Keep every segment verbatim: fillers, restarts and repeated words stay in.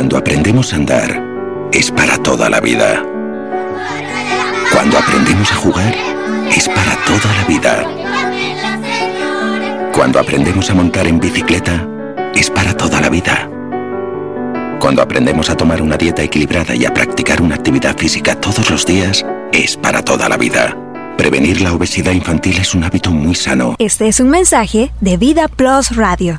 Cuando aprendemos a andar, es para toda la vida. Cuando aprendemos a jugar, es para toda la vida. Cuando aprendemos a montar en bicicleta, es para toda la vida. Cuando aprendemos a tomar una dieta equilibrada y a practicar una actividad física todos los días, es para toda la vida. Prevenir la obesidad infantil es un hábito muy sano. Este es un mensaje de Vida Plus Radio.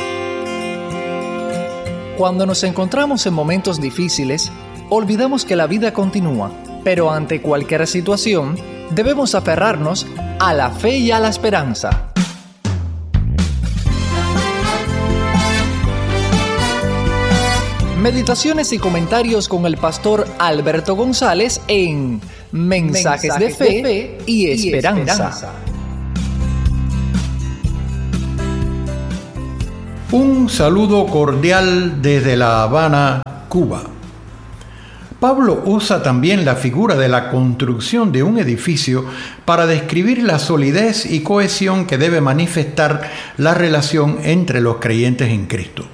Cuando nos encontramos en momentos difíciles, olvidamos que la vida continúa, pero ante cualquier situación, debemos aferrarnos a la fe y a la esperanza. Meditaciones y comentarios con el pastor Alberto González en Mensajes, Mensajes de, fe de Fe y Esperanza. Y esperanza. Un saludo cordial desde La Habana, Cuba. Pablo usa también la figura de la construcción de un edificio para describir la solidez y cohesión que debe manifestar la relación entre los creyentes en Cristo.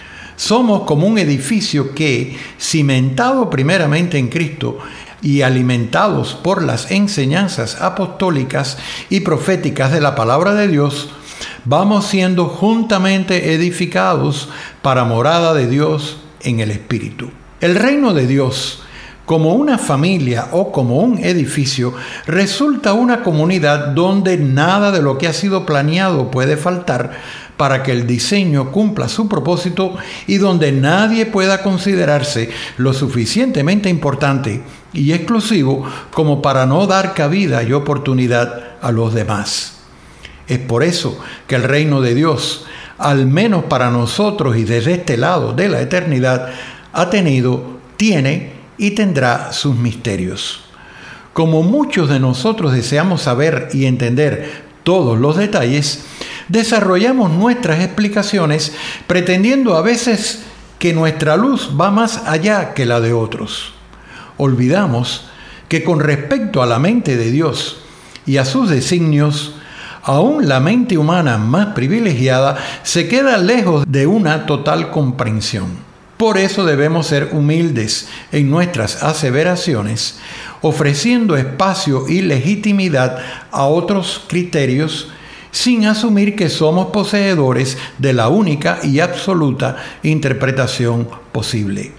Somos como un edificio que, cimentado primeramente en Cristo y alimentados por las enseñanzas apostólicas y proféticas de la palabra de Dios, vamos siendo juntamente edificados para morada de Dios en el Espíritu. El reino de Dios, como una familia o como un edificio, resulta una comunidad donde nada de lo que ha sido planeado puede faltar para que el diseño cumpla su propósito y donde nadie pueda considerarse lo suficientemente importante y exclusivo como para no dar cabida y oportunidad a los demás. Es por eso que el reino de Dios, al menos para nosotros y desde este lado de la eternidad, ha tenido, tiene y tendrá sus misterios. Como muchos de nosotros deseamos saber y entender todos los detalles, desarrollamos nuestras explicaciones pretendiendo a veces que nuestra luz va más allá que la de otros. Olvidamos que con respecto a la mente de Dios y a sus designios, aún la mente humana más privilegiada se queda lejos de una total comprensión. Por eso debemos ser humildes en nuestras aseveraciones, ofreciendo espacio y legitimidad a otros criterios, sin asumir que somos poseedores de la única y absoluta interpretación posible.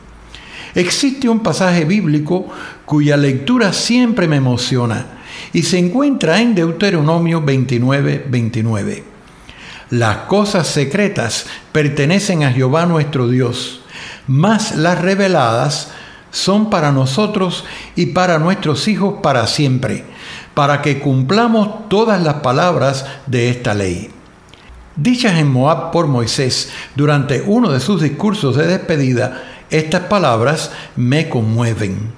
Existe un pasaje bíblico cuya lectura siempre me emociona y se encuentra en Deuteronomio veintinueve, veintinueve. Las cosas secretas pertenecen a Jehová nuestro Dios, mas las reveladas son para nosotros y para nuestros hijos para siempre, para que cumplamos todas las palabras de esta ley. Dichas en Moab por Moisés durante uno de sus discursos de despedida, estas palabras me conmueven.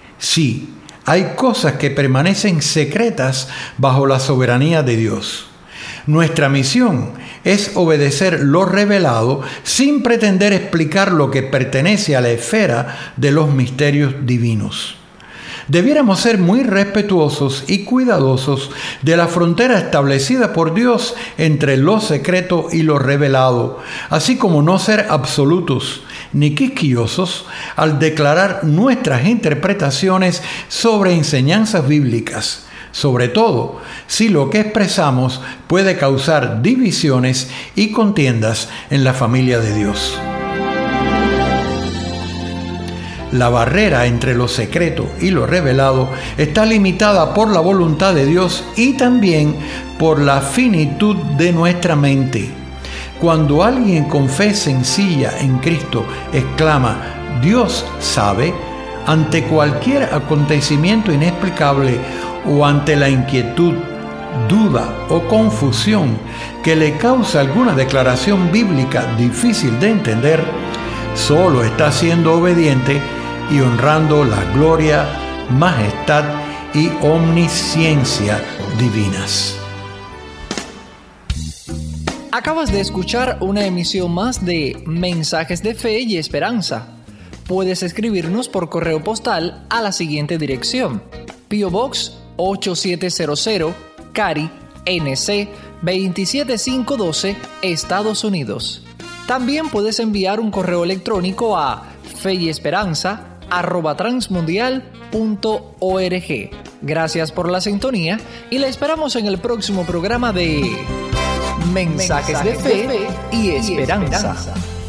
Sí, hay cosas que permanecen secretas bajo la soberanía de Dios. Nuestra misión es obedecer lo revelado sin pretender explicar lo que pertenece a la esfera de los misterios divinos. Debiéramos ser muy respetuosos y cuidadosos de la frontera establecida por Dios entre lo secreto y lo revelado, así como no ser absolutos ni quisquillosos al declarar nuestras interpretaciones sobre enseñanzas bíblicas, sobre todo si lo que expresamos puede causar divisiones y contiendas en la familia de Dios. La barrera entre lo secreto y lo revelado está limitada por la voluntad de Dios y también por la finitud de nuestra mente. Cuando alguien con fe sencilla en Cristo exclama, Dios sabe, ante cualquier acontecimiento inexplicable o ante la inquietud, duda o confusión que le causa alguna declaración bíblica difícil de entender, solo está siendo obediente y honrando la gloria, majestad y omnisciencia divinas. Acabas de escuchar una emisión más de Mensajes de Fe y Esperanza. Puedes escribirnos por correo postal a la siguiente dirección: P O Box ocho siete cero cero, Cary, N C dos siete cinco uno dos, Estados Unidos. También puedes enviar un correo electrónico a feyesperanza arroba transmundial punto org. Gracias por la sintonía y la esperamos en el próximo programa de Mensajes, Mensajes de, fe de Fe y Esperanza. Y esperanza.